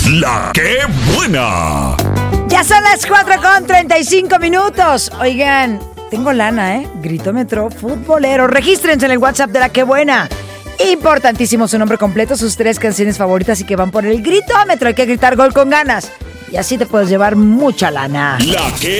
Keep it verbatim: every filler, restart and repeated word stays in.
La que buena. Ya son las cuatro con treinta y cinco minutos. Oigan, tengo lana, ¿eh? Gritómetro futbolero. Regístrense en el WhatsApp de La que buena. Importantísimo su nombre completo, sus tres canciones favoritas y que van por el gritómetro. Hay que gritar gol con ganas. Y así te puedes llevar mucha lana. La que